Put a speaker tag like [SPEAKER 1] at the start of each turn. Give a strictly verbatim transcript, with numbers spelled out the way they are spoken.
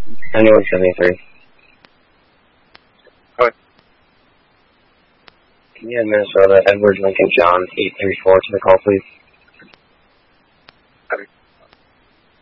[SPEAKER 1] ninety-one seventy-three.
[SPEAKER 2] Go ahead.
[SPEAKER 1] Can you have Minnesota Edward Lincoln John eight three four to the call, please?